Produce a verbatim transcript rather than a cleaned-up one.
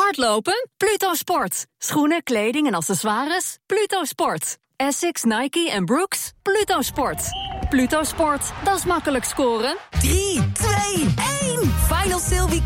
Hardlopen? Pluto Sport. Schoenen, kleding en accessoires? Pluto Sport. Essex, Nike en Brooks? Pluto Sport. Pluto Sport, dat is makkelijk scoren. drie, twee, één. Final Sale Weekend